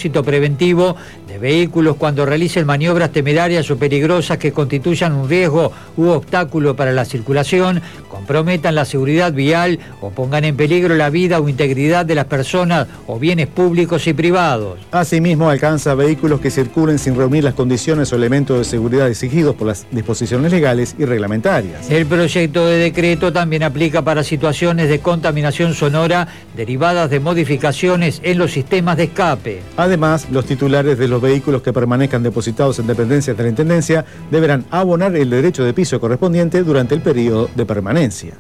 depósito preventivo de vehículos cuando realicen maniobras temerarias o peligrosas que constituyan un riesgo u obstáculo para la circulación, comprometan la seguridad vial o pongan en peligro la vida o integridad de las personas o bienes públicos y privados. Asimismo, alcanza vehículos que circulen sin reunir las condiciones o elementos de seguridad exigidos por las disposiciones legales y reglamentarias. El proyecto de decreto también aplica para situaciones de contaminación sonora derivadas de modificaciones en los sistemas de escape. Además, los titulares de los vehículos que permanezcan depositados en dependencias de la Intendencia deberán abonar el derecho de piso correspondiente durante el periodo de permanencia.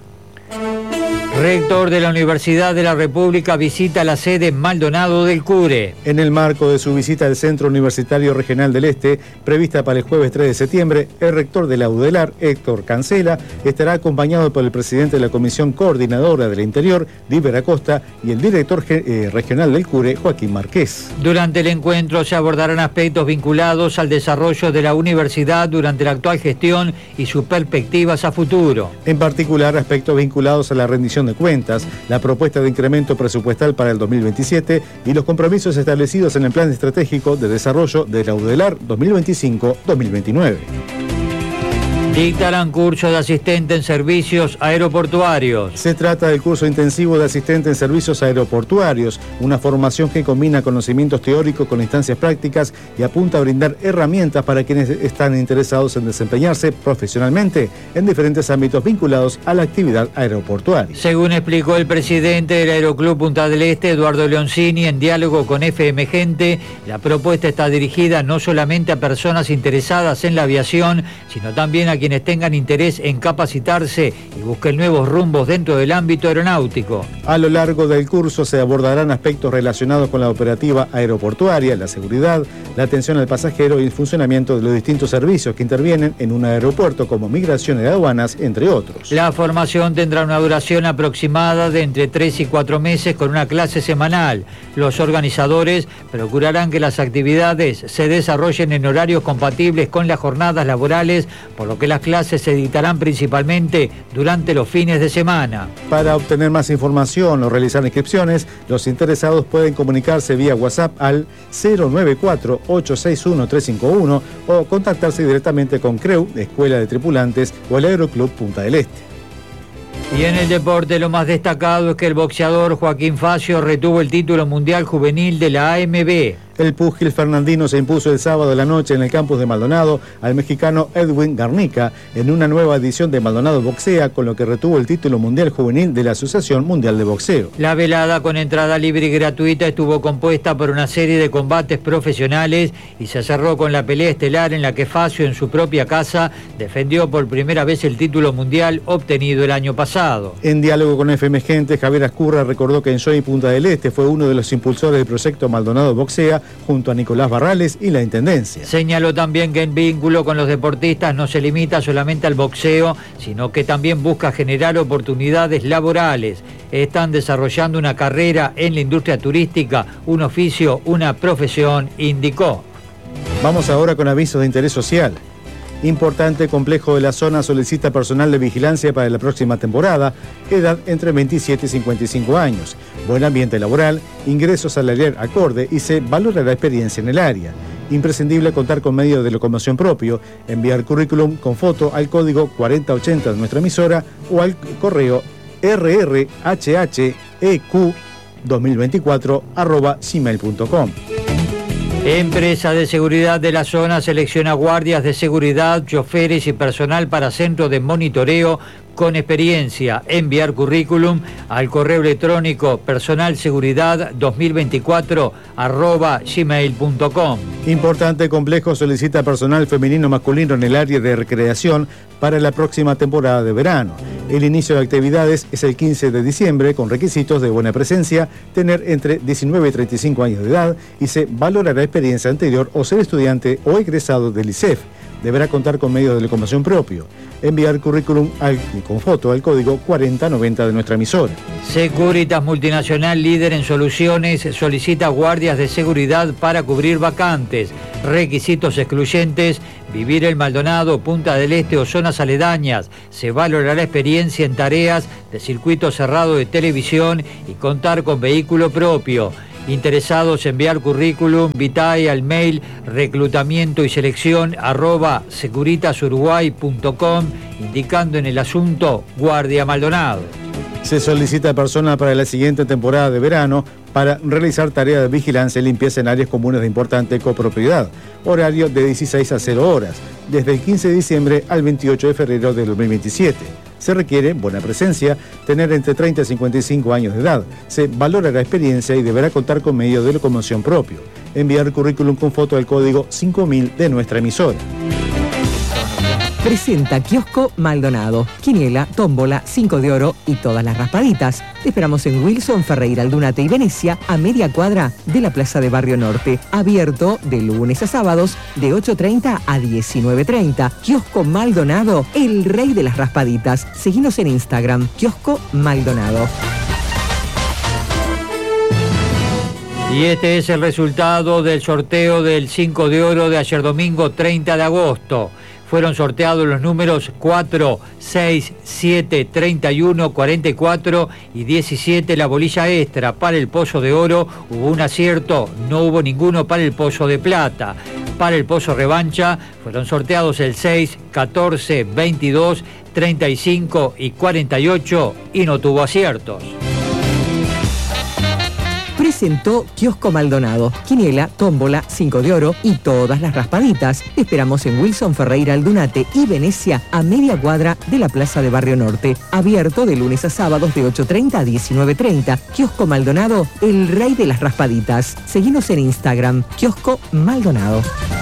Rector de la Universidad de la República visita la sede Maldonado del Cure. En el marco de su visita al Centro Universitario Regional del Este, prevista para el jueves 3 de septiembre, el rector de la UDELAR, Héctor Cancela, estará acompañado por el presidente de la Comisión Coordinadora del Interior, Diver Acosta, y el director regional del Cure, Joaquín Márquez. Durante el encuentro se abordarán aspectos vinculados al desarrollo de la universidad durante la actual gestión y sus perspectivas a futuro. En particular, aspectos vinculados a la rendición de cuentas, la propuesta de incremento presupuestal para el 2027 y los compromisos establecidos en el Plan Estratégico de Desarrollo de la UDELAR 2025-2029. Dictarán curso de asistente en servicios aeroportuarios. Se trata del curso intensivo de asistente en servicios aeroportuarios, una formación que combina conocimientos teóricos con instancias prácticas y apunta a brindar herramientas para quienes están interesados en desempeñarse profesionalmente en diferentes ámbitos vinculados a la actividad aeroportuaria. Según explicó el presidente del Aeroclub Punta del Este, Eduardo Leoncini, en diálogo con FM Gente, la propuesta está dirigida no solamente a personas interesadas en la aviación, sino también a quienes tengan interés en capacitarse y busquen nuevos rumbos dentro del ámbito aeronáutico. A lo largo del curso se abordarán aspectos relacionados con la operativa aeroportuaria, la seguridad, la atención al pasajero y el funcionamiento de los distintos servicios que intervienen en un aeropuerto como migración y aduanas, entre otros. La formación tendrá una duración aproximada de entre 3 y 4 meses con una clase semanal. Los organizadores procurarán que las actividades se desarrollen en horarios compatibles con las jornadas laborales, por lo que las clases se dictarán principalmente durante los fines de semana. Para obtener más información o realizar inscripciones, los interesados pueden comunicarse vía WhatsApp al 094-861-351 o contactarse directamente con CREU, Escuela de Tripulantes, o el Aeroclub Punta del Este. Y en el deporte lo más destacado es que el boxeador Joaquín Facio retuvo el título mundial juvenil de la AMB. El púgil fernandino se impuso el sábado de la noche en el campus de Maldonado al mexicano Edwin Garnica en una nueva edición de Maldonado Boxea, con lo que retuvo el título mundial juvenil de la Asociación Mundial de Boxeo. La velada con entrada libre y gratuita estuvo compuesta por una serie de combates profesionales y se cerró con la pelea estelar en la que Facio, en su propia casa, defendió por primera vez el título mundial obtenido el año pasado. En diálogo con FM Gente, Javier Ascurra recordó que en Soy Punta del Este fue uno de los impulsores del proyecto Maldonado Boxea, junto a Nicolás Barrales y la Intendencia. Señaló también que el vínculo con los deportistas no se limita solamente al boxeo, sino que también busca generar oportunidades laborales. Están desarrollando una carrera en la industria turística, un oficio, una profesión, indicó. Vamos ahora con avisos de interés social. Importante complejo de la zona solicita personal de vigilancia para la próxima temporada, edad entre 27 y 55 años, buen ambiente laboral, ingreso salarial acorde y se valorará experiencia en el área. Imprescindible contar con medio de locomoción propio, enviar currículum con foto al código 4080 de nuestra emisora o al correo rrhheq2024@gmail.com. Empresa de seguridad de la zona selecciona guardias de seguridad, choferes y personal para centro de monitoreo con experiencia. Enviar currículum al correo electrónico personalseguridad2024@gmail.com. Importante complejo solicita personal femenino masculino en el área de recreación para la próxima temporada de verano. El inicio de actividades es el 15 de diciembre con requisitos de buena presencia, tener entre 19 y 35 años de edad y se valorará experiencia anterior o ser estudiante o egresado del ISEF. Deberá contar con medios de locomoción propio. Enviar currículum con foto al código 4090 de nuestra emisora. Securitas Multinacional, líder en soluciones, solicita guardias de seguridad para cubrir vacantes. Requisitos excluyentes: vivir en Maldonado, Punta del Este o zonas aledañas. Se valorará experiencia en tareas de circuito cerrado de televisión y contar con vehículo propio. Interesados, enviar currículum vitae al mail reclutamientoyselección@securitasuruguay.com, indicando en el asunto Guardia Maldonado. Se solicita personal para la siguiente temporada de verano para realizar tareas de vigilancia y limpieza en áreas comunes de importante copropiedad. Horario de 16 a 0 horas, desde el 15 de diciembre al 28 de febrero del 2027. Se requiere buena presencia, tener entre 30 y 55 años de edad. Se valora la experiencia y deberá contar con medios de locomoción propio. Enviar currículum con foto del código 5000 de nuestra emisora. Presenta Kiosco Maldonado, quiniela, tómbola, 5 de oro y todas las raspaditas. Te esperamos en Wilson, Ferreira, Aldunate y Venecia, a media cuadra de la Plaza de Barrio Norte. Abierto de lunes a sábados de 8:30 a 19:30. Kiosco Maldonado, el rey de las raspaditas. Seguinos en Instagram, Kiosco Maldonado. Y este es el resultado del sorteo del 5 de oro de ayer domingo 30 de agosto. Fueron sorteados los números 4, 6, 7, 31, 44 y 17, la bolilla extra. Para el pozo de oro hubo un acierto, no hubo ninguno para el pozo de plata. Para el pozo revancha fueron sorteados el 6, 14, 22, 35 y 48 y no tuvo aciertos. Presentó Kiosco Maldonado, quiniela, tómbola, 5 de oro y todas las raspaditas. Te esperamos en Wilson, Ferreira, Aldunate y Venecia, a media cuadra de la Plaza de Barrio Norte. Abierto de lunes a sábados de 8:30 a 19:30. Kiosco Maldonado, el rey de las raspaditas. Seguinos en Instagram, Kiosco Maldonado.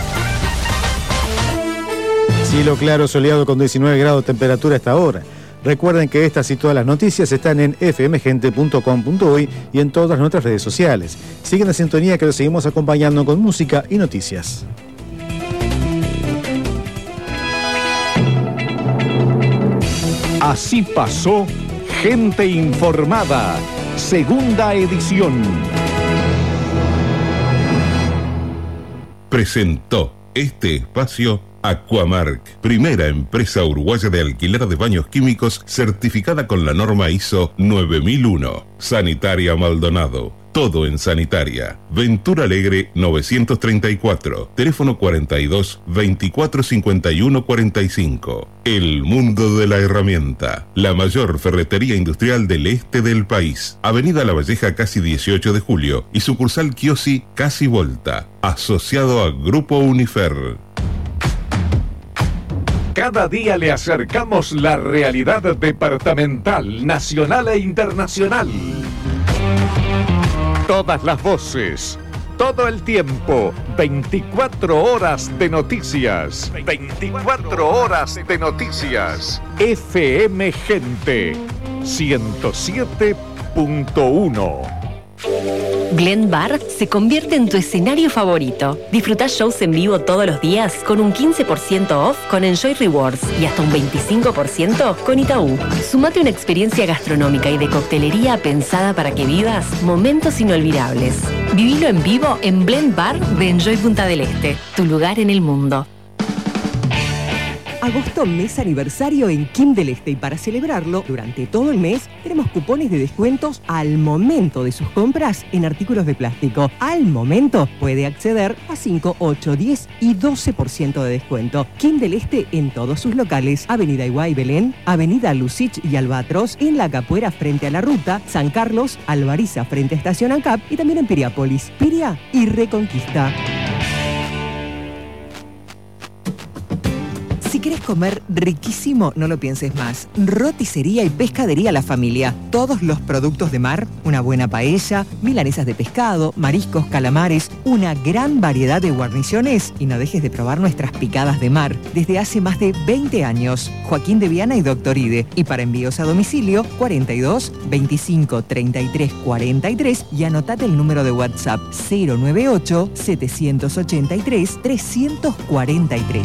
Cielo claro, soleado con 19 grados de temperatura a esta hora. Recuerden que estas y todas las noticias están en fmgente.com.uy y en todas nuestras redes sociales. Sigan la sintonía que los seguimos acompañando con música y noticias. Así pasó Gente Informada, segunda edición. Presentó este espacio Aquamark, primera empresa uruguaya de alquiler de baños químicos certificada con la norma ISO 9001. Sanitaria Maldonado, todo en sanitaria. Ventura Alegre 934, teléfono 42 24 51 45. El mundo de la herramienta, la mayor ferretería industrial del este del país. Avenida La Valleja casi 18 de julio y sucursal Kiosi casi Volta, asociado a Grupo Unifer. Cada día le acercamos la realidad departamental, nacional e internacional. Todas las voces, todo el tiempo, 24 horas de noticias. 24 horas de noticias. FM Gente 107.1. Glen Bar se convierte en tu escenario favorito. Disfruta shows en vivo todos los días con un 15% off con Enjoy Rewards y hasta un 25% con Itaú. Sumate una experiencia gastronómica y de coctelería pensada para que vivas momentos inolvidables. Vivilo en vivo en Blend Bar de Enjoy Punta del Este, tu lugar en el mundo. Agosto, mes aniversario en Kim del Este, y para celebrarlo, durante todo el mes, tenemos cupones de descuentos al momento de sus compras en artículos de plástico. Al momento puede acceder a 5, 8, 10 y 12% de descuento. Kim del Este en todos sus locales: Avenida Iguay Belén, Avenida Lucich y Albatros, en La Capuera frente a la ruta, San Carlos, Alvariza frente a Estación ANCAP y también en Piriápolis, Piria y Reconquista. Si querés comer riquísimo, no lo pienses más. Roticería y pescadería La Familia. Todos los productos de mar, una buena paella, milanesas de pescado, mariscos, calamares, una gran variedad de guarniciones. Y no dejes de probar nuestras picadas de mar. Desde hace más de 20 años. Joaquín de Viana y Doctor Ide. Y para envíos a domicilio, 42 25 33 43. Y anotate el número de WhatsApp 098 783 343.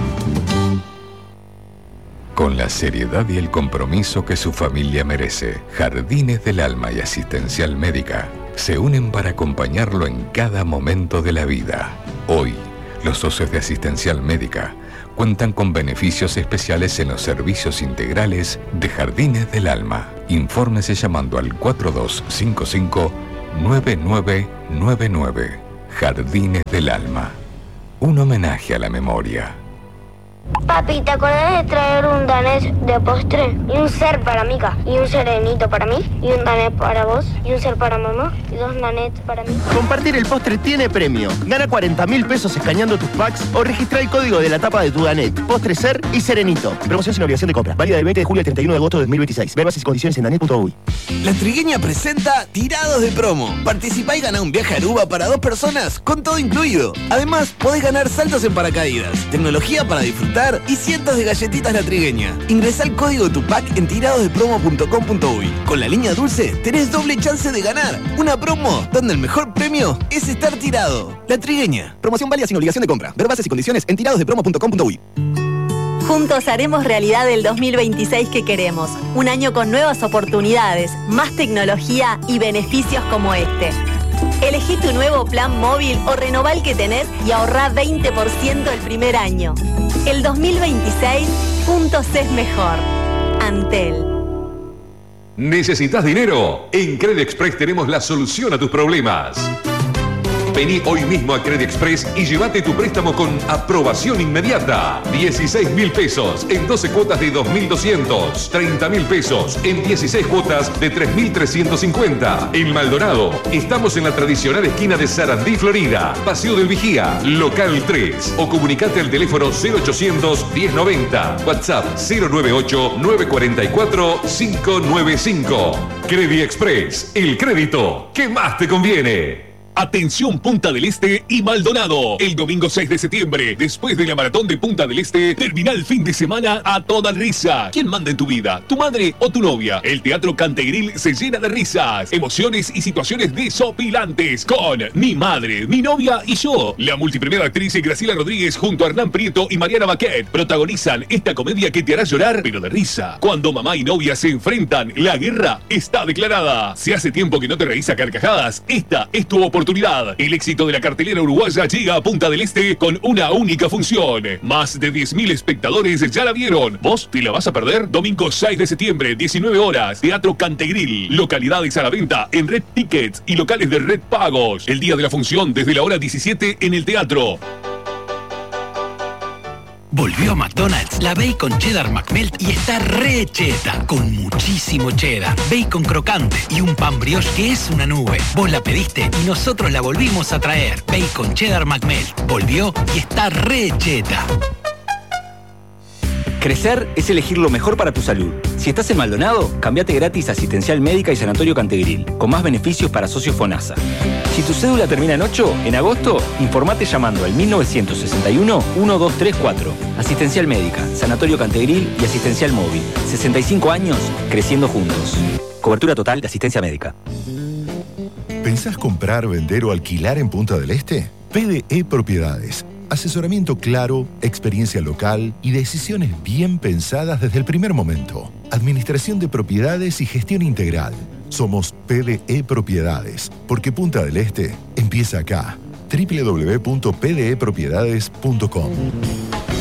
Con la seriedad y el compromiso que su familia merece, Jardines del Alma y Asistencial Médica se unen para acompañarlo en cada momento de la vida. Hoy, los socios de Asistencial Médica cuentan con beneficios especiales en los servicios integrales de Jardines del Alma. Infórmese llamando al 4255 9999. Jardines del Alma. Un homenaje a la memoria. Papi, ¿te acordás de traer un danés de postre? Y un ser para Mica, y un serenito para mí, y un danés para vos, y un ser para mamá, y 2 danets para mí. Compartir el postre tiene premio. Gana 40.000 pesos escaneando tus packs o registra el código de la tapa de tu danet, postre, ser y serenito. Promoción sin obligación de compra. Válida del 20 de julio al 31 de agosto de 2026. Ver bases y condiciones en danet.uy. La Trigueña presenta Tirados de Promo. Participá y gana un viaje a Aruba para 2 personas con todo incluido. Además, podés ganar saltos en paracaídas, tecnología para disfrutar y cientos de galletitas La Trigueña. Ingresá el código de tu pack en tiradosdepromo.com.uy. Con la línea dulce tenés doble chance de ganar. Una promo donde el mejor premio es estar tirado. La Trigueña. Promoción válida sin obligación de compra. Ver bases y condiciones en tiradosdepromo.com.uy. Juntos haremos realidad el 2026 que queremos. Un año con nuevas oportunidades, más tecnología y beneficios como este. Elegí tu nuevo plan móvil o renová el que tenés y ahorrá 20% el primer año. El 2026, juntos es mejor. Antel. ¿Necesitas dinero? En Credexpress tenemos la solución a tus problemas. Vení hoy mismo a Credexpress y llévate tu préstamo con aprobación inmediata. 16.000 pesos en 12 cuotas de 2.200. 30.000 pesos en 16 cuotas de 3.350. En Maldonado, estamos en la tradicional esquina de Sarandí, Florida. Paseo del Vigía, local 3. O comunicate al teléfono 0800 1090. WhatsApp 098 944 595. Credexpress, el crédito que más te conviene. Atención Punta del Este y Maldonado. El domingo 6 de septiembre, después de la maratón de Punta del Este, termina el fin de semana a toda risa. ¿Quién manda en tu vida? ¿Tu madre o tu novia? El Teatro Cantegril se llena de risas, emociones y situaciones desopilantes con Mi Madre, Mi Novia y Yo. La multipremiada actriz Graciela Rodríguez junto a Hernán Prieto y Mariana Baquet protagonizan esta comedia que te hará llorar, pero de risa. Cuando mamá y novia se enfrentan, la guerra está declarada. Si hace tiempo que no te reís a carcajadas, esta es tu oportunidad. El éxito de la cartelera uruguaya llega a Punta del Este con una única función. Más de 10.000 espectadores ya la vieron. ¿Vos te la vas a perder? Domingo 6 de septiembre, 19 horas, Teatro Cantegril. Localidades a la venta en Red Tickets y locales de Red Pagos. El día de la función desde la hora 17 en el teatro. Volvió a McDonald's la Bacon Cheddar McMelt y está re cheta, con muchísimo cheddar, bacon crocante y un pan brioche que es una nube. Vos la pediste y nosotros la volvimos a traer. Bacon Cheddar McMelt volvió y está re cheta. Crecer es elegir lo mejor para tu salud. Si estás en Maldonado, cambiate gratis a Asistencial Médica y Sanatorio Cantegril, con más beneficios para socios FONASA. Si tu cédula termina en 8, en agosto, informate llamando al 1961-1234. Asistencial Médica, Sanatorio Cantegril y Asistencial Móvil. 65 años, creciendo juntos. Cobertura total de asistencia médica. ¿Pensás comprar, vender o alquilar en Punta del Este? PDE Propiedades. Asesoramiento claro, experiencia local y decisiones bien pensadas desde el primer momento. Administración de propiedades y gestión integral. Somos PDE Propiedades, porque Punta del Este empieza acá. www.pdepropiedades.com.